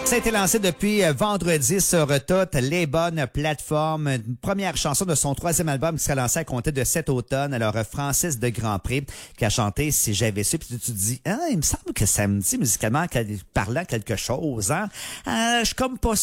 Ça a été lancé depuis vendredi sur toutes les bonnes plateformes. Une première chanson de son troisième album qui sera lancé à compter de cet automne. Alors, Francis de Grandpré qui a chanté Si j'avais su. Puis tu te dis, il me semble que ça me dit musicalement parlant quelque chose. Hein? Je suis comme pas